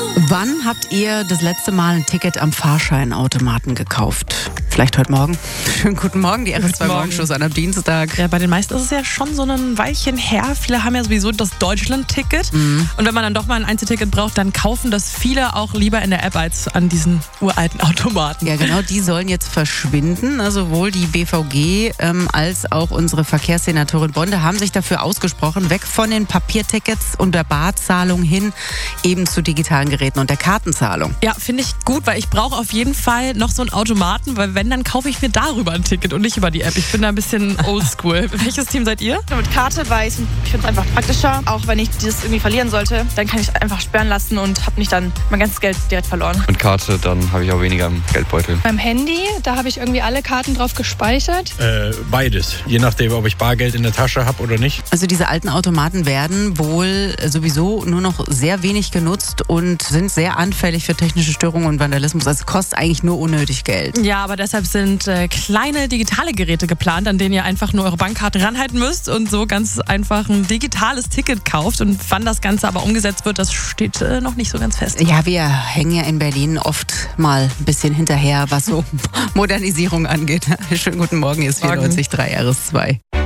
Wann habt ihr das letzte Mal ein Ticket am Fahrscheinautomaten gekauft? Vielleicht heute Morgen. Schönen guten Morgen, die RS2 Morgenshow an am Dienstag. Ja, bei den meisten ist es ja schon so ein Weilchen her. Viele haben ja sowieso das Deutschland-Ticket. Und wenn man dann doch mal ein Einzelticket braucht, dann kaufen das viele auch lieber in der App als an diesen uralten Automaten. Ja, genau, die sollen jetzt verschwinden. Also sowohl die BVG als auch unsere Verkehrssenatorin Bonde haben sich dafür ausgesprochen, weg von den Papiertickets und der Barzahlung hin eben zu digitalen Geräten und der Kartenzahlung. Ja, finde ich gut, weil ich brauche auf jeden Fall noch so einen Automaten, weil wenn, dann kaufe ich mir darüber ein Ticket und nicht über die App. Ich bin da ein bisschen oldschool. Welches Team seid ihr? Mit Karte, weil ich finde es einfach praktischer. Auch wenn ich das irgendwie verlieren sollte, dann kann ich einfach sperren lassen und habe nicht dann mein ganzes Geld direkt verloren. Mit Karte, dann habe ich auch weniger im Geldbeutel. Beim Handy, da habe ich irgendwie alle Karten drauf gespeichert. Beides. Je nachdem, ob ich Bargeld in der Tasche habe oder nicht. Also diese alten Automaten werden wohl sowieso nur noch sehr wenig genutzt und sind sehr anfällig für technische Störungen und Vandalismus. Also es kostet eigentlich nur unnötig Geld. Ja, aber deshalb sind kleine digitale Geräte geplant, an denen ihr einfach nur eure Bankkarte ranhalten müsst und so ganz einfach ein digitales Ticket kauft. Und wann das Ganze aber umgesetzt wird, das steht noch nicht so ganz fest. Ja, wir hängen ja in Berlin oft mal ein bisschen hinterher, was so Modernisierung angeht. Schönen guten Morgen, hier ist 94.3 RS2.